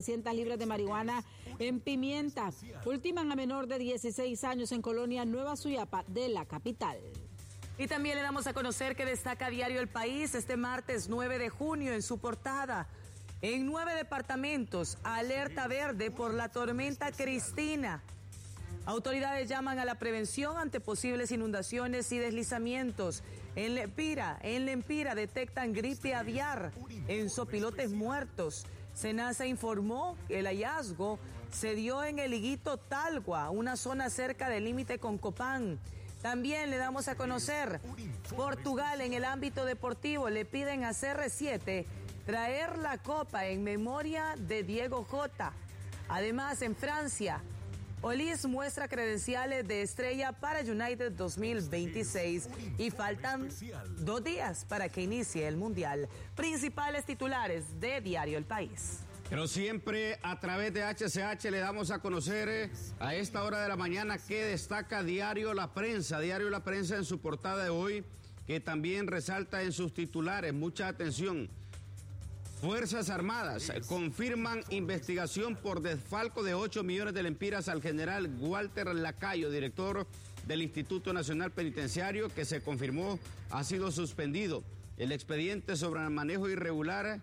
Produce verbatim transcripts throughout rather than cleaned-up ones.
trescientas libras de marihuana en Pimienta. Ultiman a menor de dieciséis años en Colonia Nueva Suyapa de la capital. Y también le damos a conocer que destaca Diario El País este martes nueve de junio en su portada. En nueve departamentos, alerta verde por la tormenta Cristina. Autoridades llaman a la prevención ante posibles inundaciones y deslizamientos. En Lempira, en Lempira detectan gripe aviar en sopilotes muertos. SENASA informó que el hallazgo se dio en el Higuito Talgua, una zona cerca del límite con Copán. También le damos a conocer, Portugal en el ámbito deportivo le piden a C R siete traer la copa en memoria de Diego Jota. Además, en Francia, Olis muestra credenciales de estrella para United dos mil veintiséis y faltan dos días para que inicie el Mundial. Principales titulares de Diario El País. Pero siempre a través de H C H le damos a conocer eh, a esta hora de la mañana que destaca Diario La Prensa. Diario La Prensa en su portada de hoy, que también resalta en sus titulares. Mucha atención. Fuerzas Armadas confirman investigación por desfalco de ocho millones de lempiras al general Walter Lacayo, director del Instituto Nacional Penitenciario, que se confirmó ha sido suspendido. El expediente sobre el manejo irregular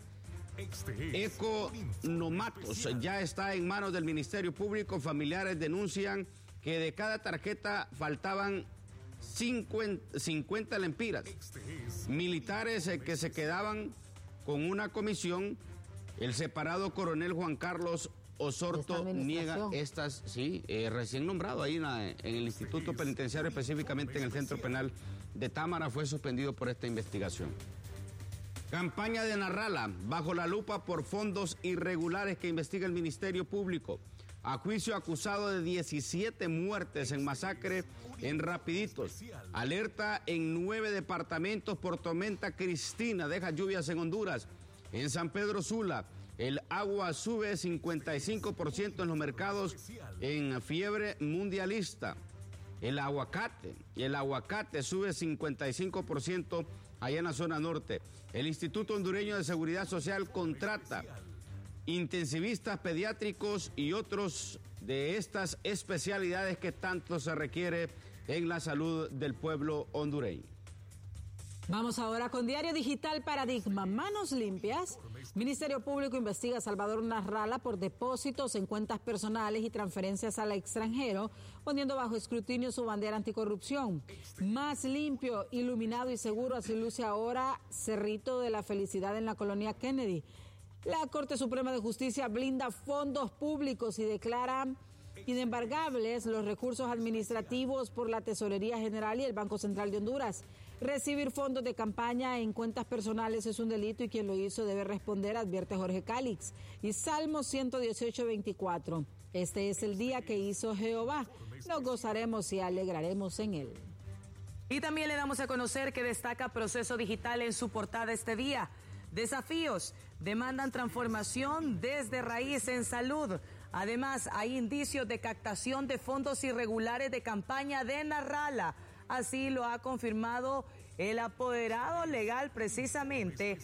Economatos ya está en manos del Ministerio Público. Familiares denuncian que de cada tarjeta faltaban cincuenta, cincuenta lempiras. Militares eh, que se quedaban con una comisión. El separado coronel Juan Carlos Osorto niega estas, sí, eh, recién nombrado ahí en, la, en el Instituto Penitenciario, específicamente en el Centro Penal de Támara, fue suspendido por esta investigación. Campaña de Narrala, bajo la lupa por fondos irregulares que investiga el Ministerio Público. A juicio acusado de diecisiete muertes en masacre en Rapiditos. Alerta en nueve departamentos por tormenta Cristina, deja lluvias en Honduras. En San Pedro Sula, el agua sube cincuenta y cinco por ciento en los mercados en fiebre mundialista. El aguacate, el aguacate sube cincuenta y cinco por ciento allá en la zona norte. El Instituto Hondureño de Seguridad Social contrata intensivistas pediátricos y otros de estas especialidades que tanto se requiere en la salud del pueblo hondureño. Vamos ahora con Diario Digital Paradigma. Manos limpias. Ministerio Público investiga a Salvador Narrala por depósitos en cuentas personales y transferencias al extranjero, poniendo bajo escrutinio su bandera anticorrupción. Más limpio, iluminado y seguro, así luce ahora Cerrito de la Felicidad en la colonia Kennedy. La Corte Suprema de Justicia blinda fondos públicos y declara inembargables los recursos administrativos por la Tesorería General y el Banco Central de Honduras. Recibir fondos de campaña en cuentas personales es un delito y quien lo hizo debe responder, advierte Jorge Cálix. Y Salmo ciento dieciocho, veinticuatro. Este es el día que hizo Jehová. Nos gozaremos y alegraremos en él. Y también le damos a conocer que destaca Proceso Digital en su portada este día. Desafíos demandan transformación desde raíz en salud. Además, hay indicios de captación de fondos irregulares de campaña de Narrala. Así lo ha confirmado el apoderado legal precisamente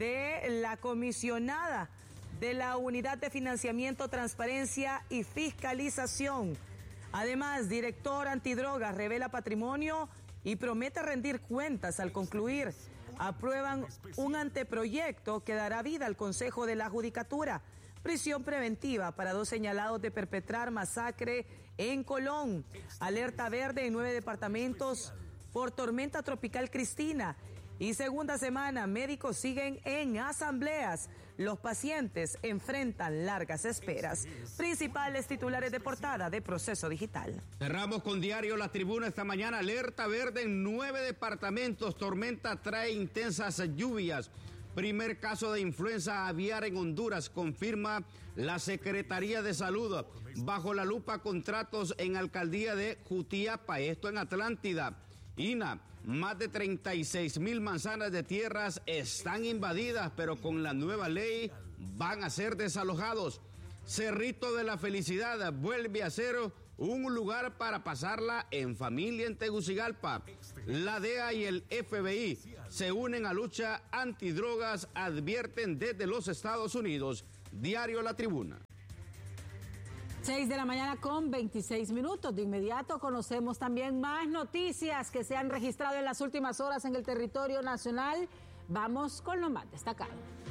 de la comisionada de la Unidad de Financiamiento, Transparencia y Fiscalización. Además, director antidrogas revela patrimonio y promete rendir cuentas al concluir. Aprueban un anteproyecto que dará vida al Consejo de la Judicatura. Prisión preventiva para dos señalados de perpetrar masacre en Colón. Alerta verde en nueve departamentos por tormenta tropical Cristina. Y segunda semana, médicos siguen en asambleas. Los pacientes enfrentan largas esperas. Principales titulares de portada de Proceso Digital. Cerramos con Diario La Tribuna esta mañana. Alerta verde en nueve departamentos. Tormenta trae intensas lluvias. Primer caso de influenza aviar en Honduras, confirma la Secretaría de Salud. Bajo la lupa, contratos en alcaldía de Jutiapa, esto en Atlántida. I N A, más de treinta y seis mil manzanas de tierras están invadidas, pero con la nueva ley van a ser desalojados. Cerrito de la Felicidad vuelve a ser un lugar para pasarla en familia en Tegucigalpa. La D E A y el F B I se unen a lucha antidrogas, advierten desde los Estados Unidos Diario La Tribuna. seis de la mañana con veintiséis minutos. De inmediato conocemos también más noticias que se han registrado en las últimas horas en el territorio nacional. Vamos con lo más destacado.